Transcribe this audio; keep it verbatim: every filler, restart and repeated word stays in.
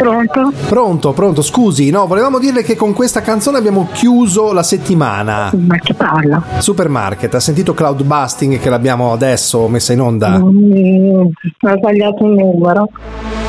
Pronto? Pronto, pronto, scusi, no, volevamo dirle che con questa canzone abbiamo chiuso la settimana. Ma chi parla? Supermarket, ha sentito Cloud Busting che l'abbiamo adesso messa in onda? Mm, ho sbagliato il numero.